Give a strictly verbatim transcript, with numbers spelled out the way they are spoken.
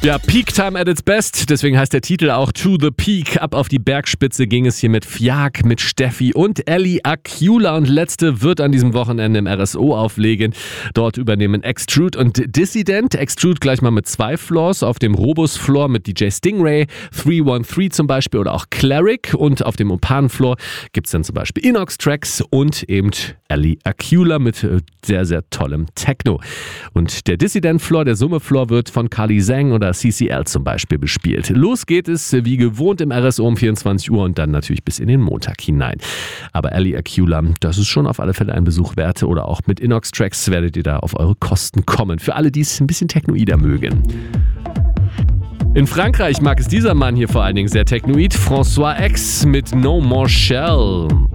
Ja, Peak Time at its best, deswegen heißt der Titel auch To the Peak. Ab auf die Bergspitze ging es hier mit Fiak, mit Steffi und Ellie Acula und letzte wird an diesem Wochenende im R S O auflegen. Dort übernehmen Extrude und Dissident. Extrude gleich mal mit zwei Floors, auf dem Robus-Floor mit D J Stingray, drei eins drei zum Beispiel oder auch Cleric und auf dem Opan-Floor gibt es dann zum Beispiel Inox-Tracks und eben Ellie Acula mit sehr, sehr tollem Techno. Und der Dissident-Floor, der Summe-Floor wird von Carly Zhang oder C C L zum Beispiel bespielt. Los geht es wie gewohnt im R S O um vierundzwanzig Uhr und dann natürlich bis in den Montag hinein. Aber Ellie Acula, das ist schon auf alle Fälle ein Besuch wert oder auch mit Inox Tracks werdet ihr da auf eure Kosten kommen. Für alle, die es ein bisschen technoider mögen. In Frankreich mag es dieser Mann hier vor allen Dingen sehr technoid. François X mit No More Shell.